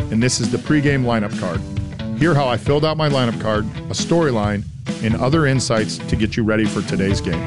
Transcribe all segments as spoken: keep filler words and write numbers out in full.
and this is the pregame lineup card. Hear how I filled out my lineup card, a storyline, and other insights to get you ready for today's game.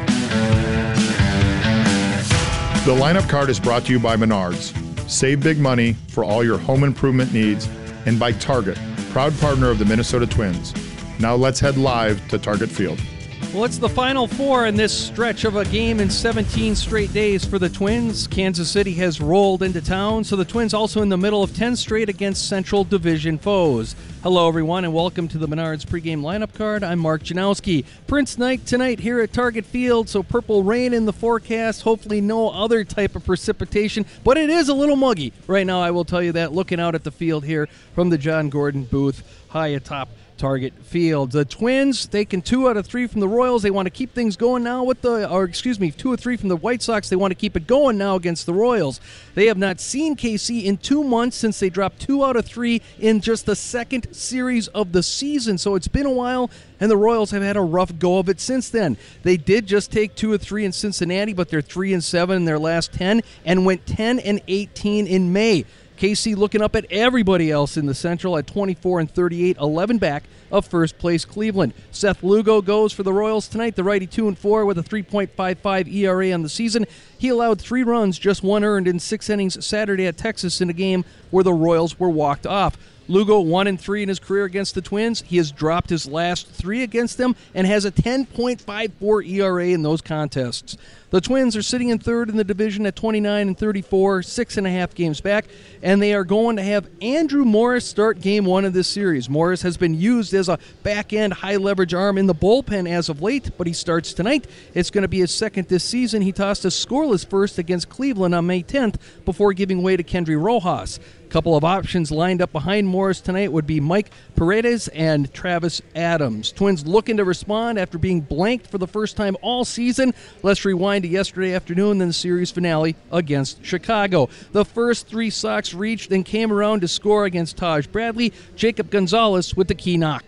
The lineup card is brought to you by Menards. Save big money for all your home improvement needs, and by Target, proud partner of the Minnesota Twins. Now let's head live to Target Field. Well, it's the Final Four in this stretch of a game in seventeen straight days for the Twins. Kansas City has rolled into town, so the Twins also in the middle of ten straight against Central Division foes. Hello, everyone, and welcome to the Menards pregame lineup card. I'm Mark Janowski. Prince night tonight here at Target Field, so purple rain in the forecast. Hopefully no other type of precipitation, but it is a little muggy right now, I will tell you that, looking out at the field here from the John Gordon booth high atop Target Field. The Twins taking two out of three from the Royals. They want to keep things going now with the, or excuse me, two or three from the White Sox. They want to keep it going now against the Royals. They have not seen K C in two months since they dropped two out of three in just the second series of the season. So it's been a while, and the Royals have had a rough go of it since then. They did just take two or three in Cincinnati, but they're three and seven in their last ten, and went ten and eighteen in May. K C looking up at everybody else in the Central at twenty-four and thirty-eight, eleven back of first place Cleveland. Seth Lugo goes for the Royals tonight, the righty two and four with a three point five five E R A on the season. He allowed three runs, just one earned in six innings Saturday at Texas in a game where the Royals were walked off. Lugo one and three in his career against the Twins. He has dropped his last three against them and has a ten point five four E R A in those contests. The Twins are sitting in third in the division at twenty-nine and thirty-four, six and a half games back, and they are going to have Andrew Morris start game one of this series. Morris has been used as a back-end high-leverage arm in the bullpen as of late, but he starts tonight. It's going to be his second this season. He tossed a scoreless first against Cleveland on May tenth before giving way to Kendry Rojas. Couple of options lined up behind Morris tonight would be Mike Paredes and Travis Adams. Twins looking to respond after being blanked for the first time all season. Let's rewind to yesterday afternoon, then the series finale against Chicago. The first three Sox reached and came around to score against Taj Bradley. Jacob Gonzalez with the key knock.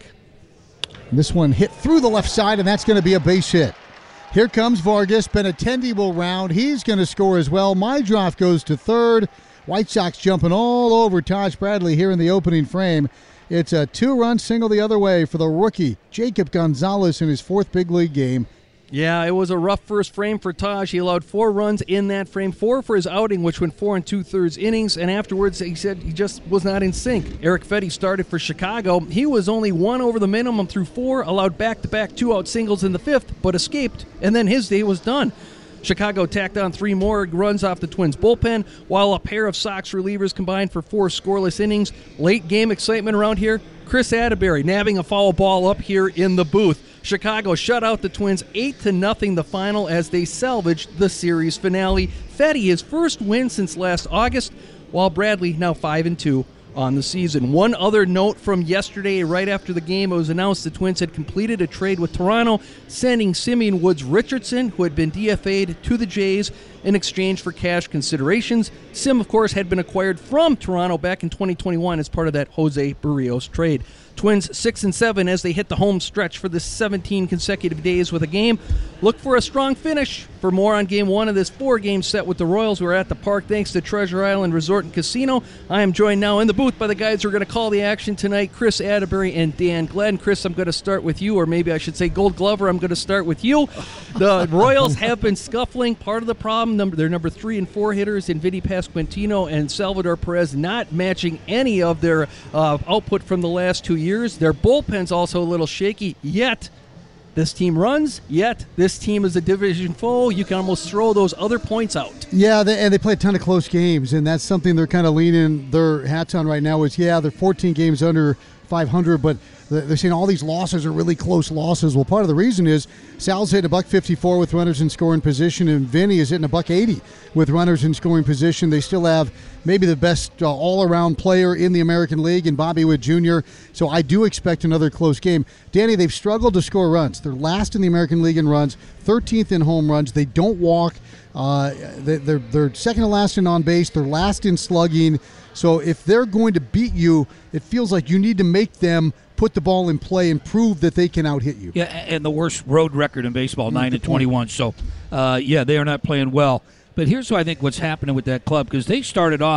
This one hit through the left side, and that's going to be a base hit. Here comes Vargas. Benintendi will round. He's going to score as well. Meidroff goes to third. White Sox jumping all over Taj Bradley here in the opening frame. It's a two-run single the other way for the rookie, Jacob Gonzalez, in his fourth big league game. Yeah, it was a rough first frame for Taj. He allowed four runs in that frame, four for his outing, which went four and two-thirds innings, and afterwards he said he just was not in sync. Eric Fetty started for Chicago. He was only one over the minimum through four, allowed back-to-back two-out singles in the fifth, but escaped, and then his day was done. Chicago tacked on three more runs off the Twins' bullpen, while a pair of Sox relievers combined for four scoreless innings. Late game excitement around here. Chris Atterbury nabbing a foul ball up here in the booth. Chicago shut out the Twins eight to nothing the final as they salvaged the series finale. Fetty, his first win since last August, while Bradley now five and two on the season. One other note from yesterday, right after the game, it was announced the Twins had completed a trade with Toronto, sending Simeon Woods Richardson, who had been D F A'd, to the Jays in exchange for cash considerations. Sim, of course, had been acquired from Toronto back in twenty twenty-one as part of that Jose Barrios trade. Twins six and seven as they hit the home stretch for the seventeen consecutive days with a game. Look for a strong finish. For more on game one of this four-game set with the Royals, who are at the park thanks to Treasure Island Resort and Casino. I am joined now in the booth by the guys who are going to call the action tonight, Chris Atterbury and Dan Glenn. Chris, I'm going to start with you, or maybe I should say Gold Glover, I'm going to start with you. The Royals have been scuffling. Part of the problem, number, their number three and four hitters in Vinny Pasquantino and Salvador Perez not matching any of their uh, output from the last two years. Their bullpen's also a little shaky, yet this team runs, yet this team is a division foe. You can almost throw those other points out. Yeah, they, and they play a ton of close games, and that's something they're kind of leaning their hats on right now is, yeah, they're fourteen games under five hundred, but they're saying all these losses are really close losses. Well, part of the reason is Sal's hitting a buck fifty-four with runners in scoring position, and Vinny is hitting a buck eighty with runners in scoring position. They still have maybe the best uh, all-around player in the American League in Bobby Witt Junior So I do expect another close game. Danny, they've struggled to score runs. They're last in the American League in runs, thirteenth in home runs. They don't walk. Uh, they, they're, they're second to last in on base. They're last in slugging. So if they're going to beat you, it feels like you need to make them put the ball in play and prove that they can out-hit you. Yeah, and the worst road record in baseball, nine and twenty-one. So, uh, yeah, they are not playing well. But here's what I think what's happening with that club, because they started off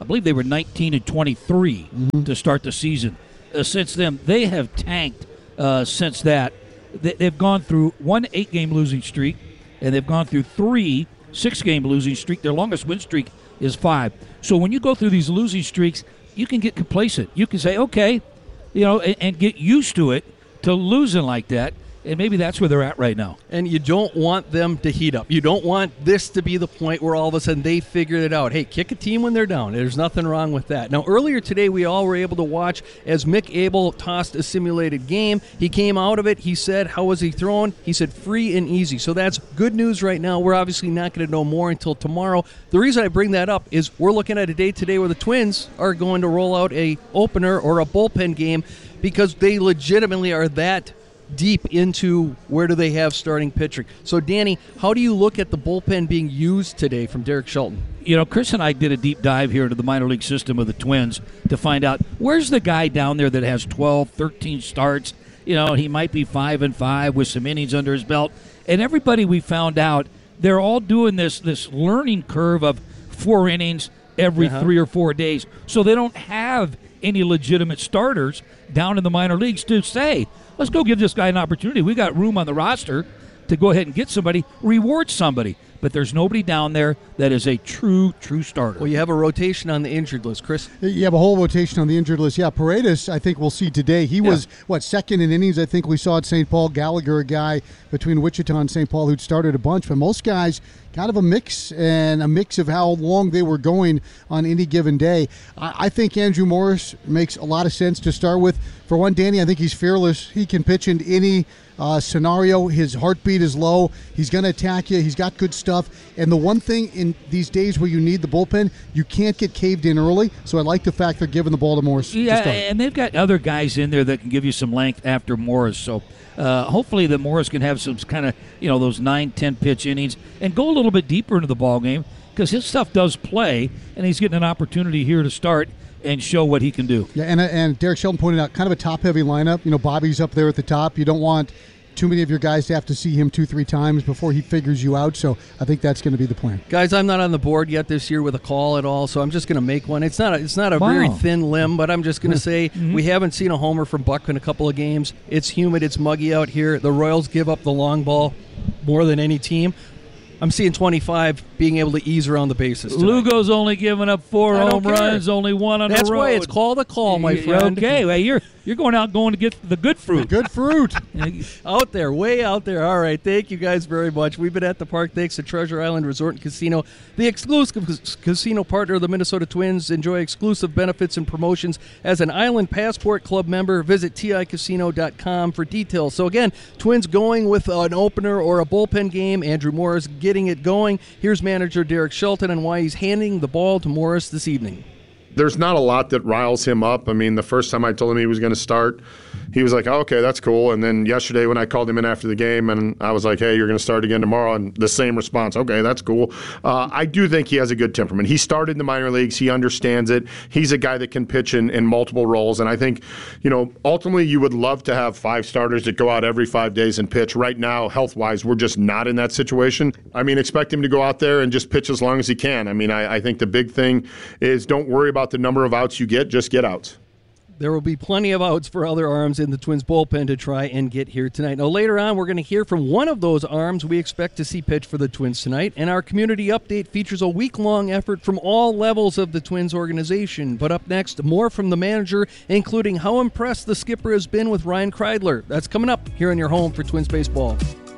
I believe they were nineteen and twenty-three mm-hmm. to start the season. Uh, since then, they have tanked uh, since that. They, they've gone through one eight-game losing streak, and they've gone through three six-game losing streak. Their longest win streak is five. So when you go through these losing streaks, you can get complacent. You can say, okay, you know, and, and get used to it, to losing like that. And maybe that's where they're at right now. And you don't want them to heat up. You don't want this to be the point where all of a sudden they figured it out. Hey, kick a team when they're down. There's nothing wrong with that. Now, earlier today, we all were able to watch as Mick Abel tossed a simulated game. He came out of it. He said, how was he throwing? He said, free and easy. So that's good news right now. We're obviously not going to know more until tomorrow. The reason I bring that up is we're looking at a day today where the Twins are going to roll out a opener or a bullpen game because they legitimately are that deep into where do they have starting pitching. So, Danny, how do you look at the bullpen being used today from Derek Shelton? You know, Chris and I did a deep dive here into the minor league system of the Twins to find out where's the guy down there that has twelve, thirteen starts. You know, he might be five and five with some innings under his belt. And everybody we found out, they're all doing this this learning curve of four innings every uh-huh. three or four days. So they don't have any legitimate starters down in the minor leagues to say, let's go give this guy an opportunity. We got room on the roster to go ahead and get somebody, reward somebody. But there's nobody down there that is a true, true starter. Well, you have a rotation on the injured list, Chris. You have a whole rotation on the injured list. Yeah, Paredes, I think we'll see today. He yeah. was, what, second in innings, I think we saw at Saint Paul. Gallagher, a guy between Wichita and Saint Paul who'd started a bunch. But most guys, kind of a mix, and a mix of how long they were going on any given day. I, I think Andrew Morris makes a lot of sense to start with. For one, Danny, I think he's fearless. He can pitch into any uh, scenario. His heartbeat is low. He's going to attack you. He's got good stuff. And the one thing in these days where you need the bullpen, you can't get caved in early. So I like the fact they're giving the ball to Morris. Yeah, to and they've got other guys in there that can give you some length after Morris. So uh, hopefully that Morris can have some kind of, you know, those nine, ten pitch innings and go a little bit deeper into the ball game because his stuff does play, and he's getting an opportunity here to start and show what he can do. Yeah, and and Derek Shelton pointed out kind of a top-heavy lineup. You know, Bobby's up there at the top. You don't want too many of your guys to have to see him two, three times before he figures you out. So I think that's going to be the plan. Guys, I'm not on the board yet this year with a call at all, so I'm just going to make one. It's not a, it's not a wow. very thin limb, but I'm just going to say mm-hmm. we haven't seen a homer from Buck in a couple of games. It's humid. It's muggy out here. The Royals give up the long ball more than any team. I'm seeing twenty-five being able to ease around the bases tonight. Lugo's only giving up four home runs, only one on That's the road. That's why it's called a call, my friend. Okay, well, you're you're going out going to get the good fruit. The good fruit. Out there, way out there. All right, thank you guys very much. We've been at the park thanks to Treasure Island Resort and Casino, the exclusive casino partner of the Minnesota Twins. Enjoy exclusive benefits and promotions as an Island Passport Club member. Visit T I casino dot com for details. So again, Twins going with an opener or a bullpen game. Andrew Morris getting it going. Here's manager Derek Shelton and why he's handing the ball to Morris this evening. There's not a lot that riles him up. I mean, the first time I told him he was going to start, he was like, oh, okay, that's cool. And then yesterday when I called him in after the game and I was like, hey, you're going to start again tomorrow, and the same response, okay, that's cool. Uh, I do think he has a good temperament. He started in the minor leagues. He understands it. He's a guy that can pitch in, in multiple roles. And I think, you know, ultimately you would love to have five starters that go out every five days and pitch. Right now, health-wise, we're just not in that situation. I mean, expect him to go out there and just pitch as long as he can. I mean, I, I think the big thing is don't worry about the number of outs you get, just get outs. There will be plenty of outs for other arms in the Twins bullpen to try and get here tonight. Now, later on, we're going to hear from one of those arms we expect to see pitch for the Twins tonight. And our community update features a week-long effort from all levels of the Twins organization. But up next, more from the manager, including how impressed the skipper has been with Ryan Kreidler. That's coming up here on your home for Twins baseball.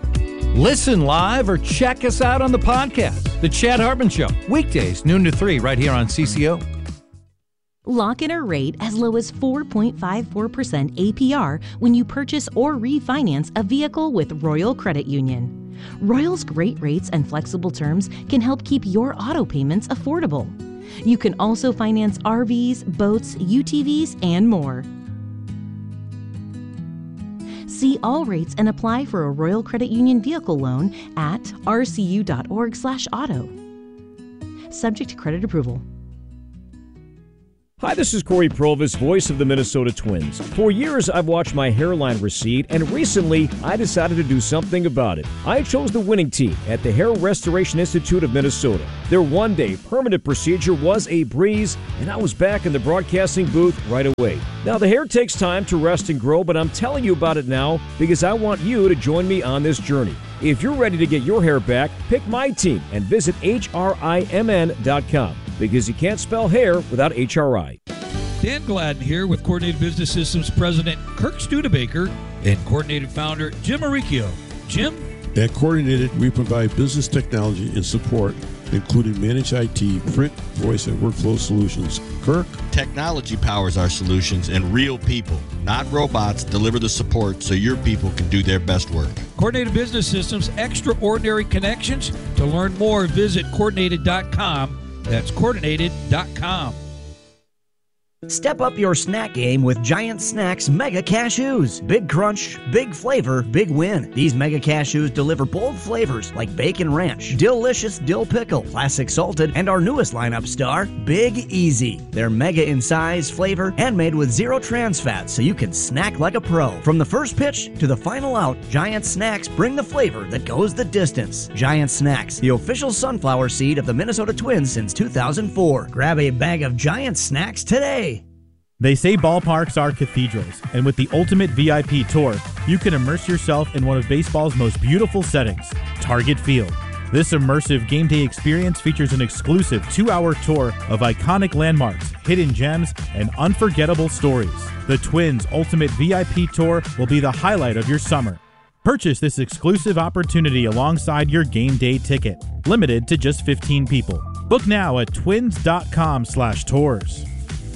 Listen live or check us out on the podcast. The Chad Hartman Show, weekdays, noon to three, right here on C C O. Lock in a rate as low as four point five four percent A P R when you purchase or refinance a vehicle with Royal Credit Union. Royal's great rates and flexible terms can help keep your auto payments affordable. You can also finance R Vs, boats, U T Vs, and more. See all rates and apply for a Royal Credit Union vehicle loan at r c u dot org slash auto. Subject to credit approval. Hi, this is Corey Provis, voice of the Minnesota Twins. For years, I've watched my hairline recede, and recently, I decided to do something about it. I chose the winning team at the Hair Restoration Institute of Minnesota. Their one-day permanent procedure was a breeze, and I was back in the broadcasting booth right away. Now, the hair takes time to rest and grow, but I'm telling you about it now because I want you to join me on this journey. If you're ready to get your hair back, pick my team and visit H R I M N dot com. Because you can't spell hair without H R I. Dan Gladden here with Coordinated Business Systems President Kirk Studebaker and Coordinated Founder Jim Maricchio. Jim? At Coordinated, we provide business technology and support, including managed I T, print, voice, and workflow solutions. Kirk? Technology powers our solutions, and real people, not robots, deliver the support so your people can do their best work. Coordinated Business Systems, extraordinary connections. To learn more, visit coordinated dot com. That's coordinated dot com. Step up your snack game with Giant Snacks Mega Cashews. Big crunch, big flavor, big win. These Mega Cashews deliver bold flavors like bacon ranch, delicious dill pickle, classic salted, and our newest lineup star, Big Easy. They're mega in size, flavor, and made with zero trans fat so you can snack like a pro. From the first pitch to the final out, Giant Snacks bring the flavor that goes the distance. Giant Snacks, the official sunflower seed of the Minnesota Twins since two thousand four. Grab a bag of Giant Snacks today. They say ballparks are cathedrals, and with the Ultimate V I P Tour, you can immerse yourself in one of baseball's most beautiful settings, Target Field. This immersive game day experience features an exclusive two-hour tour of iconic landmarks, hidden gems, and unforgettable stories. The Twins' Ultimate V I P Tour will be the highlight of your summer. Purchase this exclusive opportunity alongside your game day ticket, limited to just fifteen people. Book now at twins dot com slash tours.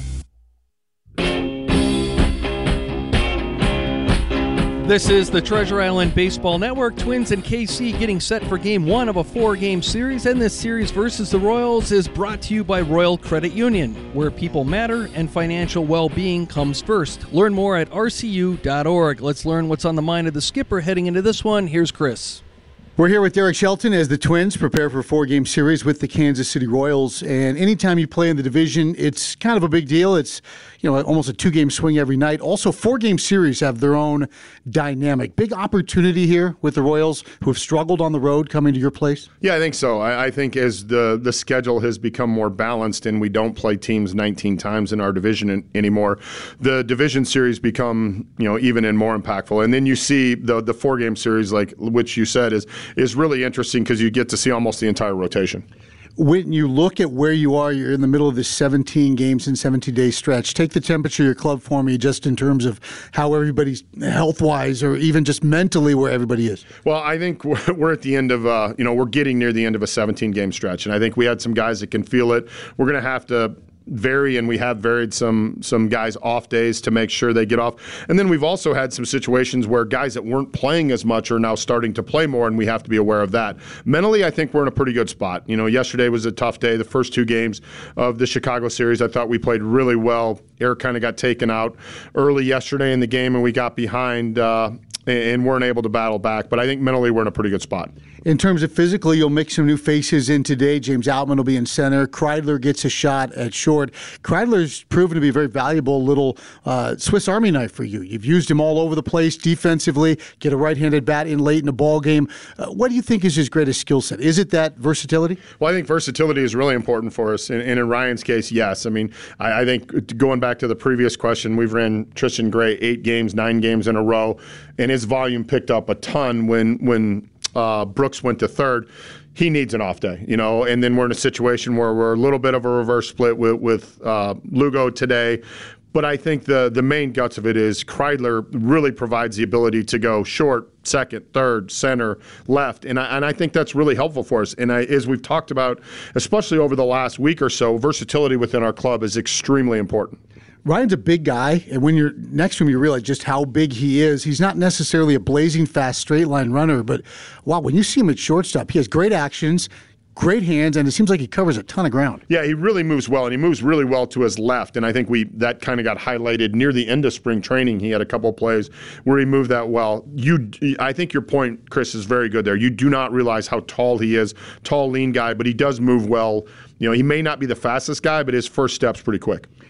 This is the Treasure Island Baseball Network. Twins and K C getting set for game one of a four-game series, and this series versus the Royals is brought to you by Royal Credit Union, where people matter and financial well-being comes first. Learn more at R C U dot org. Let's learn what's on the mind of the skipper heading into this one. Here's Chris. We're here with Derek Shelton as the Twins prepare for a four-game series with the Kansas City Royals. And anytime you play in the division, it's kind of a big deal. It's, you know, almost a two-game swing every night. Also, four-game series have their own dynamic. Big opportunity here with the Royals, who have struggled on the road, coming to your place. Yeah, I think so. I, I think as the, the schedule has become more balanced and we don't play teams nineteen times in our division in, anymore, the division series become, you know, even and more impactful. And then you see the the four-game series, like which you said is is really interesting because you get to see almost the entire rotation. When you look at where you are, you're in the middle of this seventeen games and seventeen day stretch. Take the temperature of your club for me, just in terms of how everybody's health-wise or even just mentally where everybody is. Well, I think we're, we're at the end of, uh, you know, we're getting near the end of a seventeen game stretch. And I think we had some guys that can feel it. We're going to have to vary, and we have varied some some guys off days to make sure they get off. And then we've also had some situations where guys that weren't playing as much are now starting to play more, and we have to be aware of that. Mentally, I think we're in a pretty good spot. You know, yesterday was a tough day. The first two games of the Chicago series, I thought we played really well. Eric kind of got taken out early yesterday in the game, and we got behind uh, and weren't able to battle back. But I think mentally we're in a pretty good spot. In terms of physically, you'll mix some new faces in today. James Outman will be in center. Kreidler gets a shot at short. Kreidler's proven to be a very valuable little uh, Swiss Army knife for you. You've used him all over the place defensively, get a right-handed bat in late in a ball game. Uh, what do you think is his greatest skill set? Is it that versatility? Well, I think versatility is really important for us. And, and in Ryan's case, yes. I mean, I, I think going back to the previous question, we've ran Tristan Gray eight games, nine games in a row, and his volume picked up a ton when when – Uh, Brooks went to third. He needs an off day, you know, and then we're in a situation where we're a little bit of a reverse split with, with uh, Lugo today. But I think the the main guts of it is Kreidler really provides the ability to go short, second, third, center, left, and I, and I think that's really helpful for us. And I, as we've talked about, especially over the last week or so, versatility within our club is extremely important. Ryan's a big guy, and when you're next to him, you realize just how big he is. He's not necessarily a blazing fast straight-line runner, but, wow, when you see him at shortstop, he has great actions, great hands, and it seems like he covers a ton of ground. Yeah, he really moves well, and he moves really well to his left, and I think we that kind of got highlighted near the end of spring training. He had a couple of plays where he moved that well. You, I think your point, Chris, is very good there. You do not realize how tall he is, tall, lean guy, but he does move well. You know, he may not be the fastest guy, but his first step's pretty quick.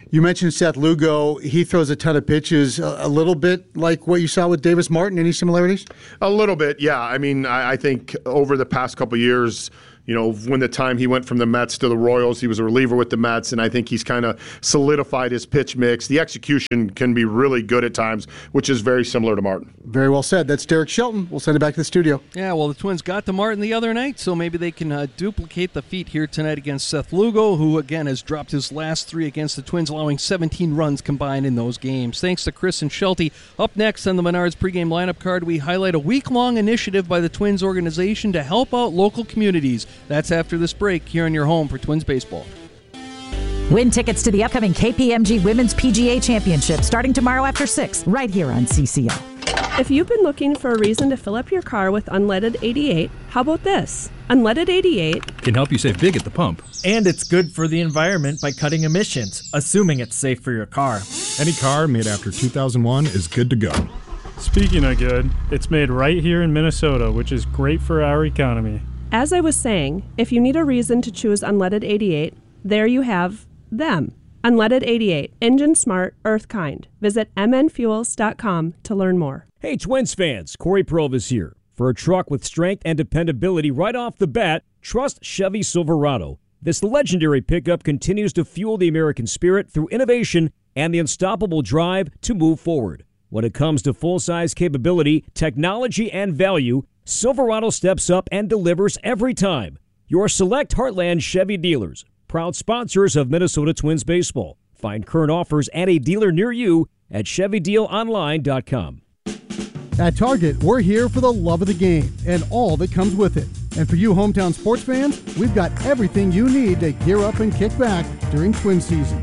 You mentioned Seth Lugo. He throws a ton of pitches, a, a little bit like what you saw with Davis Martin. Any similarities? A little bit, yeah. I mean, I, I think over the past couple of years, you know, when the time he went from the Mets to the Royals, he was a reliever with the Mets, and I think he's kind of solidified his pitch mix. The execution can be really good at times, which is very similar to Martin. Very well said. That's Derek Shelton. We'll send it back to the studio. Yeah, well, the Twins got to Martin the other night, so maybe they can uh, duplicate the feat here tonight against Seth Lugo, who, again, has dropped his last three against the Twins, allowing seventeen runs combined in those games. Thanks to Chris and Shelty. Up next on the Menards pregame lineup card, we highlight a week-long initiative by the Twins organization to help out local communities. That's after this break here on your home for Twins baseball. Win tickets to the upcoming K P M G Women's P G A Championship starting tomorrow after six, right here on C C O. If you've been looking for a reason to fill up your car with Unleaded eighty-eight, how about this? Unleaded eighty-eight can help you save big at the pump. And it's good for the environment by cutting emissions, assuming it's safe for your car. Any car made after two thousand one is good to go. Speaking of good, it's made right here in Minnesota, which is great for our economy. As I was saying, if you need a reason to choose Unleaded eighty-eight, there you have them. Unleaded eighty-eight, engine smart, earth kind. Visit m n fuels dot com to learn more. Hey Twins fans, Corey Provis here. For a truck with strength and dependability right off the bat, trust Chevy Silverado. This legendary pickup continues to fuel the American spirit through innovation and the unstoppable drive to move forward. When it comes to full-size capability, technology, and value, Silverado steps up and delivers every time. Your select Heartland Chevy dealers, proud sponsors of Minnesota Twins baseball. Find current offers at a dealer near you at chevy deal online dot com. At Target, we're here for the love of the game and all that comes with it. And for you hometown sports fans, we've got everything you need to gear up and kick back during Twin season.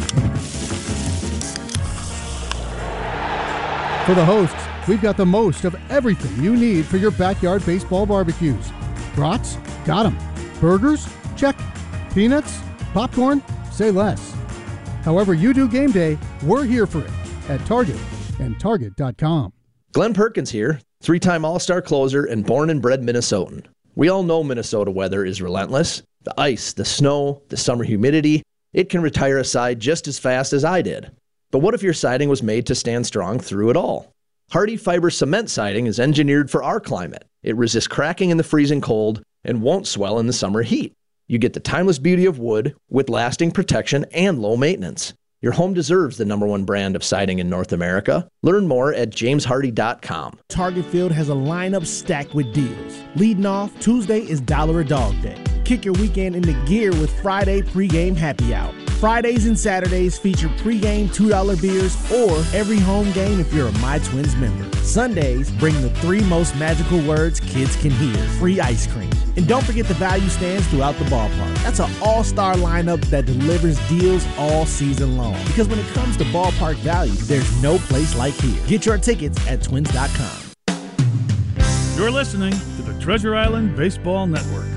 For the hosts, we've got the most of everything you need for your backyard baseball barbecues. Brats? Got 'em. Burgers? Check. Peanuts? Popcorn? Say less. However you do game day, we're here for it at Target and Target dot com. Glenn Perkins here, three-time All-Star closer and born and bred Minnesotan. We all know Minnesota weather is relentless. The ice, the snow, the summer humidity, it can retire a side just as fast as I did. But what if your siding was made to stand strong through it all? Hardy Fiber Cement Siding is engineered for our climate. It resists cracking in the freezing cold and won't swell in the summer heat. You get the timeless beauty of wood with lasting protection and low maintenance. Your home deserves the number one brand of siding in North America. Learn more at james hardy dot com. Target Field has a lineup stacked with deals. Leading off, Tuesday is Dollar a Dog Day. Kick your weekend into gear with Friday pregame happy hour. Fridays and Saturdays feature pregame two dollar beers or every home game if you're a My Twins member. Sundays bring the three most magical words kids can hear: free ice cream. And don't forget the value stands throughout the ballpark. That's an all-star lineup that delivers deals all season long. Because when it comes to ballpark value, there's no place like here. Get your tickets at twins dot com. You're listening to the Treasure Island Baseball Network.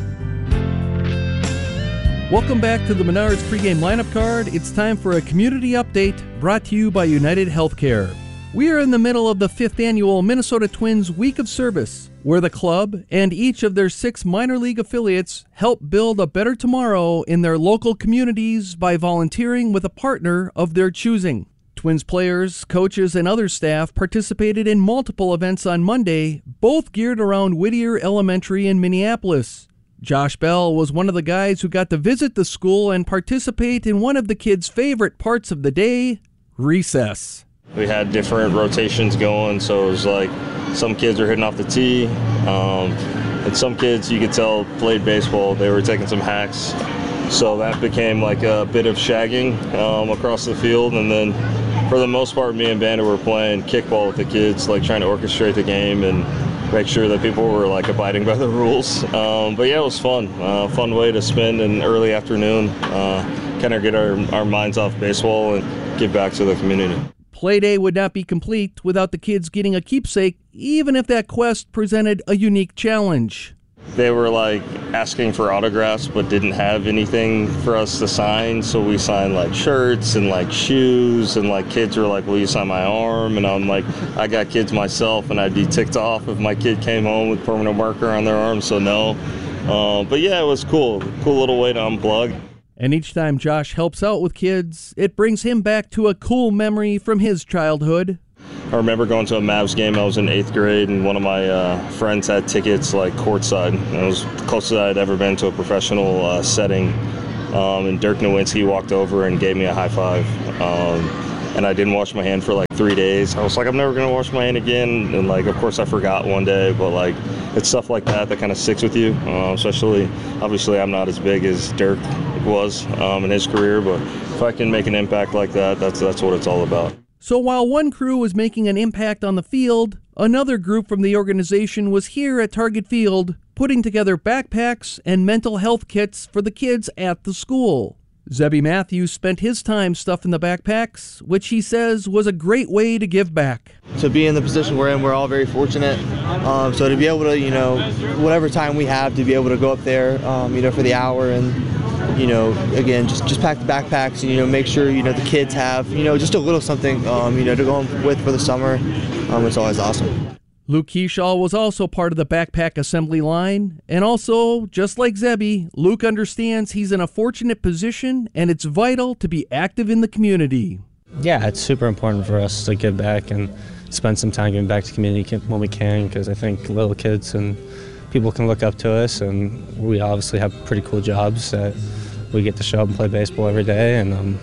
Welcome back to the Menards pregame lineup card. It's time for a community update brought to you by United Healthcare. We are in the middle of the fifth annual Minnesota Twins Week of Service, where the club and each of their six minor league affiliates help build a better tomorrow in their local communities by volunteering with a partner of their choosing. Twins players, coaches, and other staff participated in multiple events on Monday, both geared around Whittier Elementary in Minneapolis. Josh Bell was one of the guys who got to visit the school and participate in one of the kids' favorite parts of the day, recess. We had different rotations going, so it was like some kids were hitting off the tee, um, and some kids you could tell played baseball. They were taking some hacks, so that became like a bit of shagging um, across the field, and then for the most part, me and Bandit were playing kickball with the kids, like trying to orchestrate the game and make sure that people were like abiding by the rules. Um, but yeah, it was fun. Uh, fun way to spend an early afternoon, uh, kind of get our, our minds off baseball and give back to the community. Playday would not be complete without the kids getting a keepsake, even if that quest presented a unique challenge. They were like asking for autographs but didn't have anything for us to sign, so we signed like shirts and like shoes, and like kids were like, will you sign my arm? And I'm like, I got kids myself and I'd be ticked off if my kid came home with permanent marker on their arm, so no. Uh, but yeah, it was cool. Cool little way to unplug. And each time Josh helps out with kids, it brings him back to a cool memory from his childhood. I remember going to a Mavs game. I was in eighth grade, and one of my uh, friends had tickets like courtside. And it was the closest I'd ever been to a professional uh, setting. Um, and Dirk Nowitzki walked over and gave me a high five. Um, and I didn't wash my hand for like three days. I was like, I'm never going to wash my hand again. And like, of course, I forgot one day. But like, it's stuff like that that kind of sticks with you. Uh, especially, obviously, I'm not as big as Dirk was um, in his career. But if I can make an impact like that, that's that's what it's all about. So while one crew was making an impact on the field, another group from the organization was here at Target Field putting together backpacks and mental health kits for the kids at the school. Zebby Matthews spent his time stuffing the backpacks, which he says was a great way to give back. To be in the position we're in, we're all very fortunate. Um, so to be able to, you know, whatever time we have to be able to go up there, um, you know, for the hour and, you know, again, just, just pack the backpacks and, you know, make sure, you know, the kids have, you know, just a little something, um, you know, to go home with for the summer. Um, it's always awesome. Luke Keyshaw was also part of the backpack assembly line, and also, just like Zebby, Luke understands he's in a fortunate position and it's vital to be active in the community. Yeah, it's super important for us to give back and spend some time giving back to the community when we can, because I think little kids and people can look up to us, and we obviously have pretty cool jobs that we get to show up and play baseball every day, and um,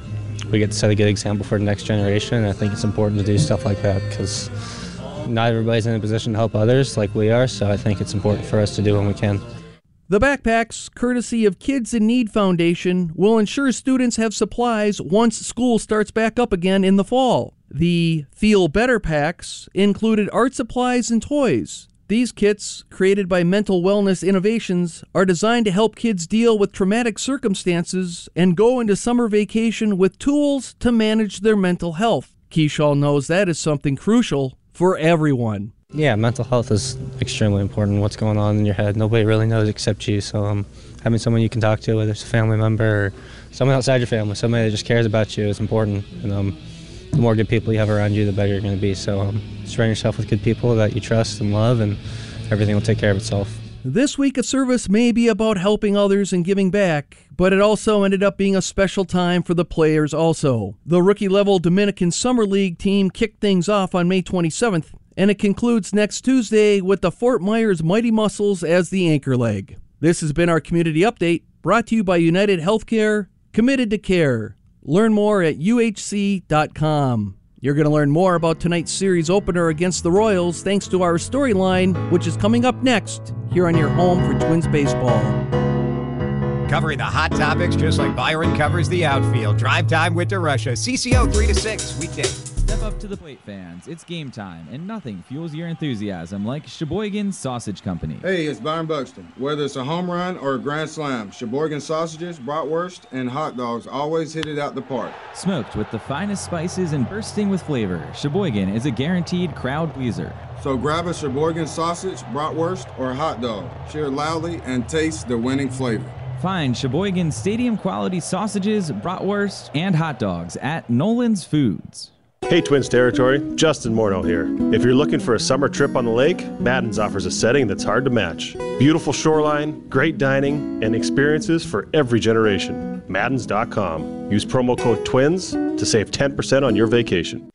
we get to set a good example for the next generation. And I think it's important to do stuff like that because not everybody's in a position to help others like we are, so I think it's important for us to do when we can. The backpacks, courtesy of Kids in Need Foundation, will ensure students have supplies once school starts back up again in the fall. The Feel Better packs included art supplies and toys. These kits, created by Mental Wellness Innovations, are designed to help kids deal with traumatic circumstances and go into summer vacation with tools to manage their mental health. Keyshaw knows that is something crucial for everyone. Yeah, mental health is extremely important. What's going on in your head, nobody really knows except you. So um, having someone you can talk to, whether it's a family member or someone outside your family, somebody that just cares about you, is important. And um, the more good people you have around you, the better you're going to be. So um, surround yourself with good people that you trust and love, and everything will take care of itself. This week of service may be about helping others and giving back, but it also ended up being a special time for the players also. The rookie-level Dominican Summer League team kicked things off on May twenty-seventh, and it concludes next Tuesday with the Fort Myers Mighty Muscles as the anchor leg. This has been our Community Update, brought to you by United Healthcare, committed to care. Learn more at U H C dot com. You're going to learn more about tonight's series opener against the Royals thanks to our storyline, which is coming up next here on your home for Twins baseball. Covering the hot topics just like Byron covers the outfield. Drive Time with DeRusha. C C O three to six, weekdays. Step up to the plate, fans. It's game time, and nothing fuels your enthusiasm like Sheboygan Sausage Company. Hey, it's Byron Buxton. Whether it's a home run or a grand slam, Sheboygan sausages, bratwurst, and hot dogs always hit it out the park. Smoked with the finest spices and bursting with flavor, Sheboygan is a guaranteed crowd pleaser. So grab a Sheboygan sausage, bratwurst, or hot dog. Cheer loudly and taste the winning flavor. Find Sheboygan stadium-quality sausages, bratwurst, and hot dogs at Nolan's Foods. Hey Twins Territory, Justin Morneau here. If you're looking for a summer trip on the lake, Madden's offers a setting that's hard to match. Beautiful shoreline, great dining, and experiences for every generation. Maddens dot com. Use promo code TWINS to save ten percent on your vacation.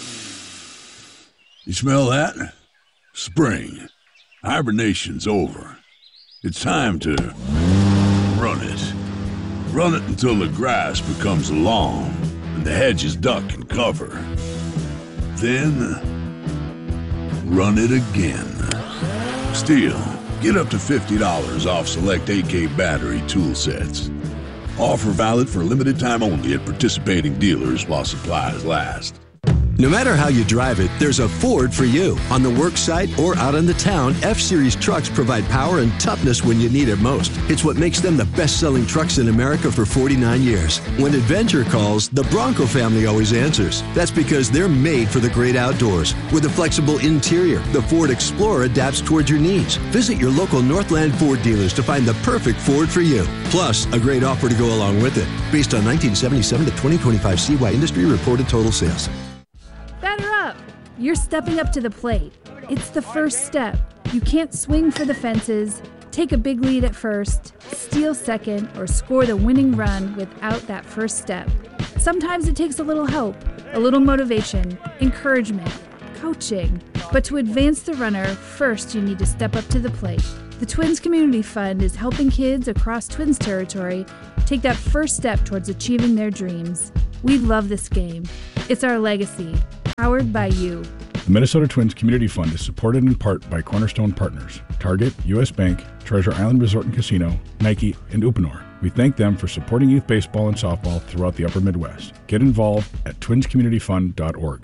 You smell that? Spring. Hibernation's over. It's time to run it. Run it until the grass becomes long and the hedges duck and cover. Then, run it again. Still, get up to fifty dollars off select A K battery tool sets. Offer valid for a limited time only at participating dealers while supplies last. No matter how you drive it, there's a Ford for you. On the work site or out in the town, F-Series trucks provide power and toughness when you need it most. It's what makes them the best-selling trucks in America for forty-nine years. When adventure calls, the Bronco family always answers. That's because they're made for the great outdoors. With a flexible interior, the Ford Explorer adapts towards your needs. Visit your local Northland Ford dealers to find the perfect Ford for you. Plus, a great offer to go along with it. Based on nineteen seventy-seven to twenty twenty-five C Y industry reported total sales. Batter up! You're stepping up to the plate. It's the first step. You can't swing for the fences. Take a big lead at first, steal second, or score the winning run without that first step. Sometimes it takes a little help, a little motivation, encouragement, coaching. But to advance the runner, first you need to step up to the plate. The Twins Community Fund is helping kids across Twins territory take that first step towards achieving their dreams. We love this game. It's our legacy, powered by you. The Minnesota Twins Community Fund is supported in part by Cornerstone Partners, Target, U S Bank, Treasure Island Resort and Casino, Nike, and Uponor. We thank them for supporting youth baseball and softball throughout the upper Midwest. Get involved at twins community fund dot org.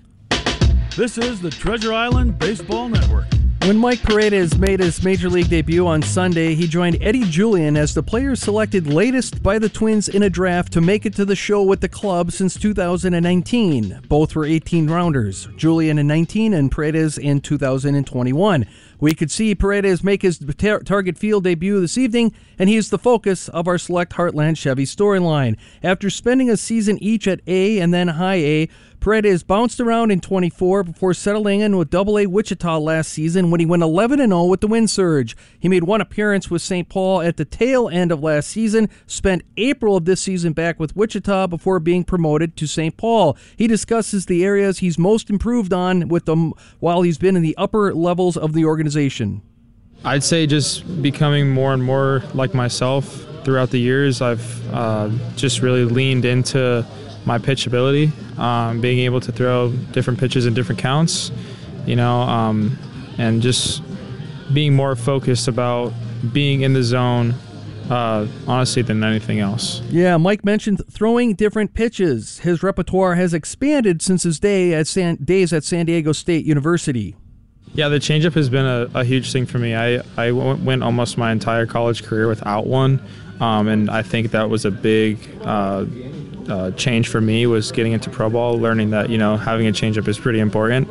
This is the Treasure Island Baseball Network. When Mike Paredes made his Major League debut on Sunday, he joined Eddie Julian as the player selected latest by the Twins in a draft to make it to the show with the club since two thousand nineteen. Both were eighteen-rounders, Julian in nineteen and Paredes in two thousand twenty-one. We could see Paredes make his tar- Target Field debut this evening, and he is the focus of our Select Heartland Chevy storyline. After spending a season each at A and then High A, Paredes bounced around in twenty-four before settling in with Double A Wichita last season when he went eleven and oh with the Wind Surge. He made one appearance with Saint Paul at the tail end of last season, spent April of this season back with Wichita before being promoted to Saint Paul. He discusses the areas he's most improved on with them while he's been in the upper levels of the organization. I'd say just becoming more and more like myself throughout the years. I've uh, just really leaned into my pitch ability, um, being able to throw different pitches in different counts, you know, um, and just being more focused about being in the zone, uh, honestly, than anything else. Yeah, Mike mentioned throwing different pitches. His repertoire has expanded since his day at San, days at San Diego State University. Yeah, the changeup has been a, a huge thing for me. I, I went almost my entire college career without one, um, and I think that was a big uh, uh, change for me, was getting into pro ball, learning that, you know, having a changeup is pretty important.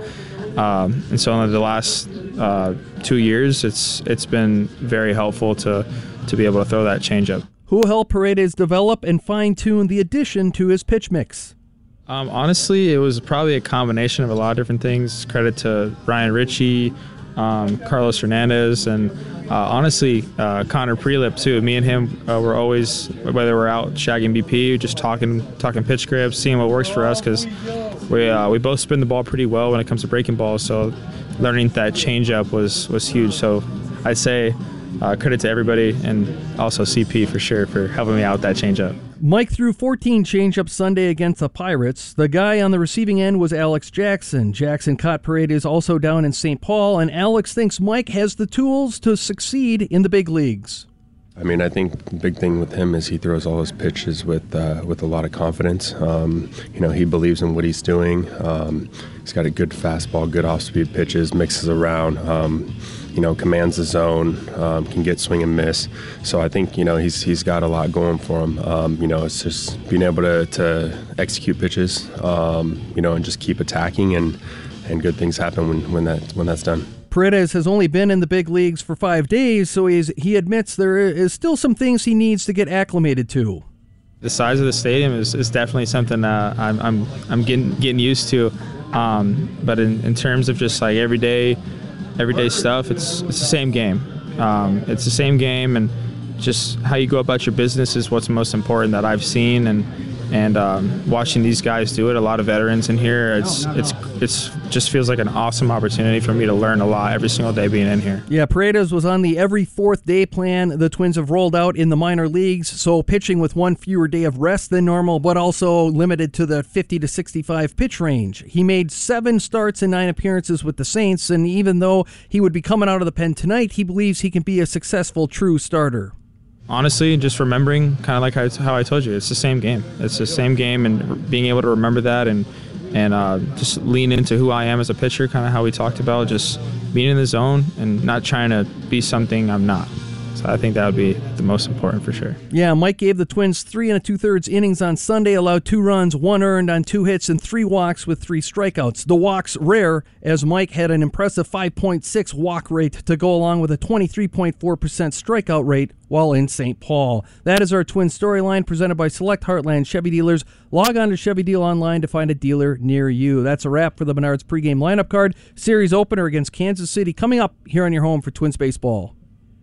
Um, and so in the last uh, two years, it's it's been very helpful to, to be able to throw that changeup. Who helped Paredes develop and fine-tune the addition to his pitch mix? Um, honestly, it was probably a combination of a lot of different things. Credit to Ryan Ritchie, um, Carlos Hernandez, and uh, honestly, uh, Connor Prelip too. Me and him uh, were always, whether we're out shagging B P, just talking talking pitch grips, seeing what works for us, because we uh, we both spin the ball pretty well when it comes to breaking balls. So learning that changeup was was huge. So I'd say uh, credit to everybody, and also C P for sure for helping me out with that changeup. Mike threw fourteen changeups Sunday against the Pirates. The guy on the receiving end was Alex Jackson. Jackson caught Paredes also down in Saint Paul, and Alex thinks Mike has the tools to succeed in the big leagues. I mean, I think the big thing with him is he throws all his pitches with uh, with a lot of confidence. Um, you know, he believes in what he's doing. Um, he's got a good fastball, good off-speed pitches, mixes around. Um, you know, commands the zone, um, can get swing and miss. So I think, you know, he's he's got a lot going for him. Um, you know, it's just being able to, to execute pitches, um, you know, and just keep attacking, and, and good things happen when, when that when that's done. Paredes has only been in the big leagues for five days, so he's, he admits there is still some things he needs to get acclimated to. The size of the stadium is, is definitely something uh, I'm I'm I'm getting getting used to. Um, but in, in terms of just like everyday everyday stuff, it's it's the same game. Um, it's the same game, and just how you go about your business is what's most important that I've seen, and and um, watching these guys do it. A lot of veterans in here. It's it's it's just feels like an awesome opportunity for me to learn a lot every single day being in here. Yeah, Paredes was on the every fourth day plan the Twins have rolled out in the minor leagues, so pitching with one fewer day of rest than normal, but also limited to the fifty to sixty-five pitch range. He made seven starts and nine appearances with the Saints, and even though he would be coming out of the pen tonight, he believes he can be a successful true starter. Honestly, just remembering, kind of like how I told you, it's the same game. It's the same game, and being able to remember that and and uh, just lean into who I am as a pitcher, kind of how we talked about, just being in the zone and not trying to be something I'm not. So I think that would be the most important for sure. Yeah, Mike gave the Twins three and a two-thirds innings on Sunday, allowed two runs, one earned on two hits, and three walks with three strikeouts. The walks rare, as Mike had an impressive five point six walk rate to go along with a twenty-three point four percent strikeout rate while in Saint Paul. That is our Twins storyline presented by Select Heartland Chevy Dealers. Log on to Chevy Deal Online to find a dealer near you. That's a wrap for the Menards pregame lineup card. Series opener against Kansas City coming up here on your home for Twins baseball.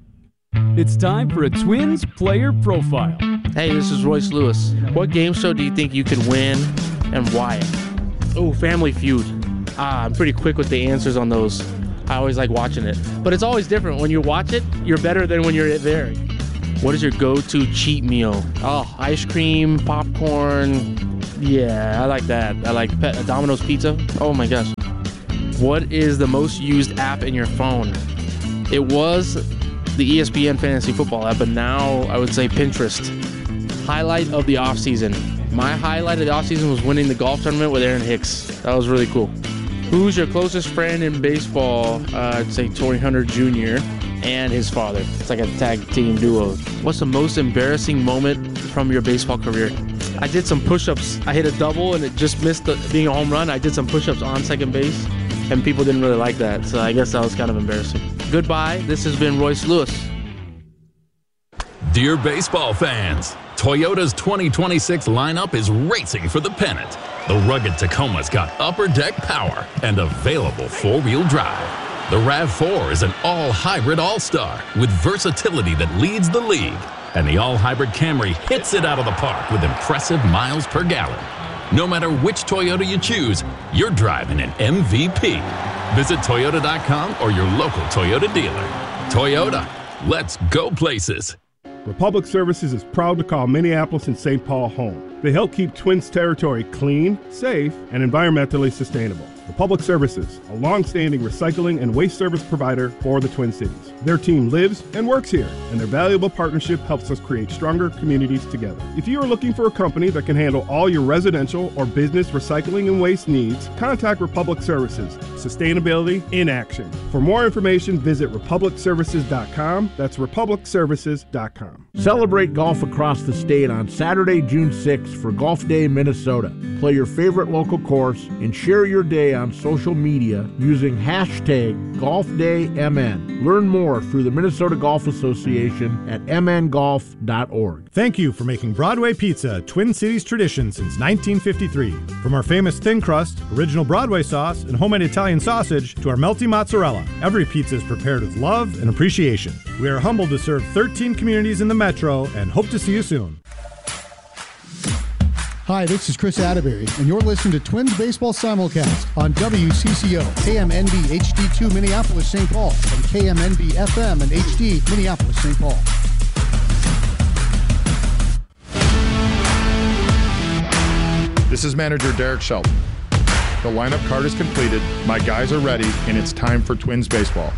It's time for a Twins player profile. Hey, this is Royce Lewis. What game show do you think you could win and why? Oh, Family Feud. Ah, I'm pretty quick with the answers on those. I always like watching it. But it's always different. When you watch it, you're better than when you're there. What is your go-to cheat meal? Oh, ice cream, popcorn. Yeah, I like that. I like Pe- Domino's Pizza. Oh my gosh. What is the most used app in your phone? It was the E S P N Fantasy Football app, but now I would say Pinterest. Highlight of the offseason. My highlight of the offseason was winning the golf tournament with Aaron Hicks. That was really cool. Who's your closest friend in baseball? Uh, I'd say Torrey Hunter Junior and his father. It's like a tag team duo. What's the most embarrassing moment from your baseball career? I did some push-ups. I hit a double and it just missed the, being a home run. I did some push-ups on second base and people didn't really like that. So I guess that was kind of embarrassing. Goodbye. This has been Royce Lewis. Dear baseball fans, Toyota's twenty twenty-six lineup is racing for the pennant. The rugged Tacoma's got upper deck power and available four-wheel drive. The RAV four is an all-hybrid all-star with versatility that leads the league. And the all-hybrid Camry hits it out of the park with impressive miles per gallon. No matter which Toyota you choose, you're driving an M V P. Visit Toyota dot com or your local Toyota dealer. Toyota, let's go places. Republic Services is proud to call Minneapolis and Saint Paul home. They help keep Twins territory clean, safe, and environmentally sustainable. Republic Services, a long-standing recycling and waste service provider for the Twin Cities. Their team lives and works here, and their valuable partnership helps us create stronger communities together. If you are looking for a company that can handle all your residential or business recycling and waste needs, contact Republic Services. Sustainability in action. For more information, visit republic services dot com. That's republic services dot com. Celebrate golf across the state on Saturday, June sixth for Golf Day Minnesota. Play your favorite local course and share your day on social media using hashtag Golf Day M N. Learn more through the Minnesota Golf Association at m n golf dot org. Thank you for making Broadway Pizza a Twin Cities tradition since nineteen fifty-three. From our famous thin crust, original Broadway sauce, and homemade Italian sausage to our melty mozzarella, every pizza is prepared with love and appreciation. We are humbled to serve thirteen communities in the metro and hope to see you soon. Hi, this is Chris Atterbury, and you're listening to Twins Baseball Simulcast on W C C O, K M N B H D two Minneapolis, Saint Paul, and K M N B F M and H D Minneapolis, Saint Paul. This is manager Derek Shelton. The lineup card is completed, my guys are ready, and it's time for Twins baseball.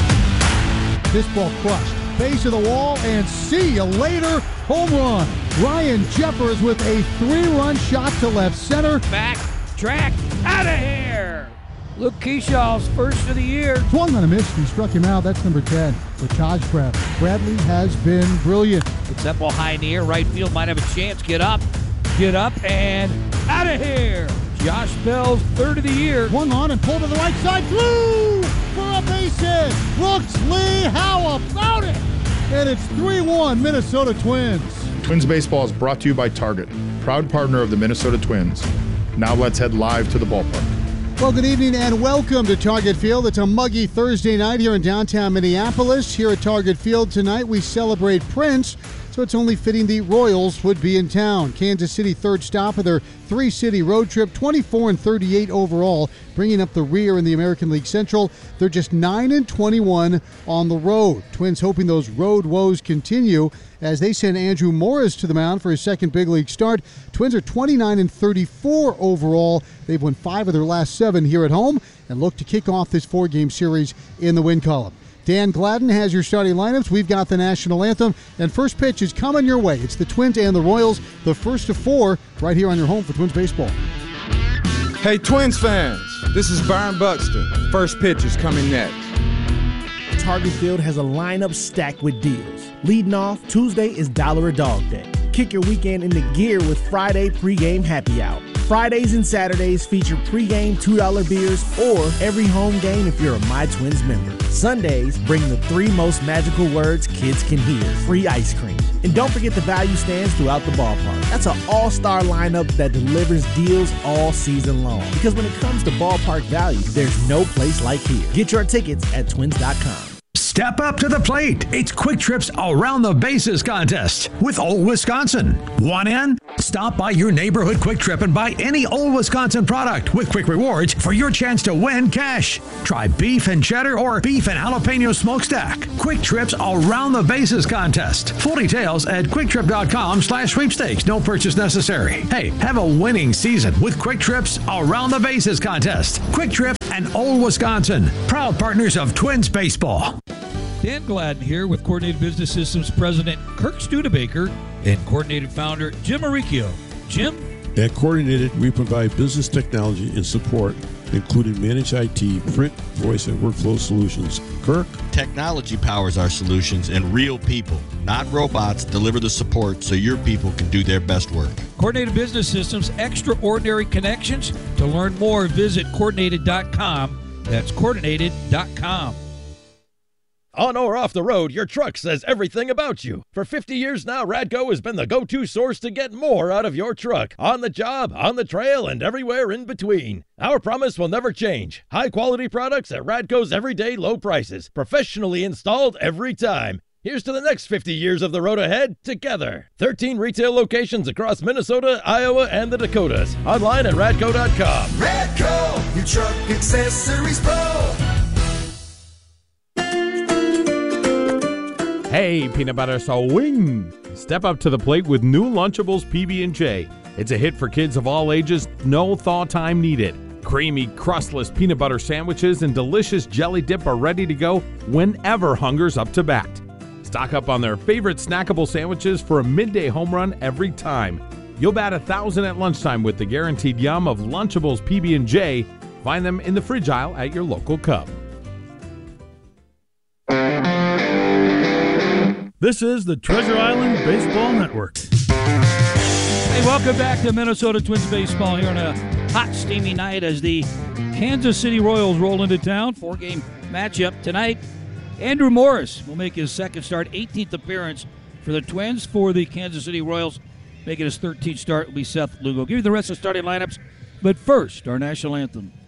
This ball crushed. Base of the wall, and see you later. Home run. Ryan Jeffers with a three-run shot to left center. Back, track, out of here. Luke Keeshaw's first of the year. Swung on a miss and struck him out. That's number ten for Taj Bradley. Bradley has been brilliant. It's that ball high in the air. Right field might have a chance. Get up, get up, and out of here. Josh Bell's third of the year. Swung on and pulled to the right side. Flew for a base hit. Brooks Lee, how about it? And it's three one Minnesota Twins. Twins baseball is brought to you by Target, proud partner of the Minnesota Twins. Now let's head live to the ballpark. Well, good evening and welcome to Target Field. It's a muggy Thursday night here in downtown Minneapolis. Here at Target Field tonight, we celebrate Prince, so it's only fitting the Royals would be in town. Kansas City third stop of their three-city road trip, twenty-four and thirty-eight overall, bringing up the rear in the American League Central. They're just nine and twenty-one on the road. Twins hoping those road woes continue as they send Andrew Morris to the mound for his second big league start. Twins are twenty-nine and thirty-four overall. They've won five of their last seven here at home and look to kick off this four-game series in the win column. Dan Gladden has your starting lineups. We've got the national anthem, and first pitch is coming your way. It's the Twins and the Royals, the first of four, right here on your home for Twins baseball. Hey, Twins fans, this is Byron Buxton. First pitch is coming next. Target Field has a lineup stacked with deals. Leading off, Tuesday is Dollar a Dog Day. Kick your weekend into gear with Friday pregame happy hour. Fridays and Saturdays feature pregame two dollar beers or every home game if you're a My Twins member. Sundays bring the three most magical words kids can hear: free ice cream. And don't forget the value stands throughout the ballpark. That's an all-star lineup that delivers deals all season long. Because when it comes to ballpark value, there's no place like here. Get your tickets at twins dot com. Step up to the plate. It's Quick Trip's Around the Bases contest with Old Wisconsin. Want in? Stop by your neighborhood Quick Trip and buy any Old Wisconsin product with Quick Rewards for your chance to win cash. Try beef and cheddar or beef and jalapeno smokestack. Quick Trip's Around the Bases contest. Full details at quicktrip.com slash sweepstakes. No purchase necessary. Hey, have a winning season with Quick Trip's Around the Bases contest. Quick Trip and Old Wisconsin, proud partners of Twins baseball. Dan Gladden here with Coordinated Business Systems President Kirk Studebaker and Coordinated Founder Jim Maricchio. Jim? At Coordinated, we provide business technology and support, including managed I T, print, voice, and workflow solutions. Kirk? Technology powers our solutions, and real people, not robots, deliver the support so your people can do their best work. Coordinated Business Systems, extraordinary connections. To learn more, visit coordinated dot com. That's coordinated dot com. On or off the road, your truck says everything about you. For fifty years now, Radco has been the go-to source to get more out of your truck. On the job, on the trail, and everywhere in between. Our promise will never change. High-quality products at Radco's everyday low prices. Professionally installed every time. Here's to the next fifty years of the road ahead together. thirteen retail locations across Minnesota, Iowa, and the Dakotas. Online at radco dot com. Radco, your truck accessories pro. Hey, peanut butter swing! Step up to the plate with new Lunchables P B and J. It's a hit for kids of all ages, no thaw time needed. Creamy, crustless peanut butter sandwiches and delicious jelly dip are ready to go whenever hunger's up to bat. Stock up on their favorite snackable sandwiches for a midday home run every time. You'll bat a thousand at lunchtime with the guaranteed yum of Lunchables P B and J. Find them in the fridge aisle at your local Cub. This is the Treasure Island Baseball Network. Hey, welcome back to Minnesota Twins baseball here on a hot, steamy night as the Kansas City Royals roll into town. Four-game matchup tonight. Andrew Morris will make his second start, eighteenth appearance for the Twins. For the Kansas City Royals, making his thirteenth start will be Seth Lugo. Give you the rest of the starting lineups, but first, our national anthem.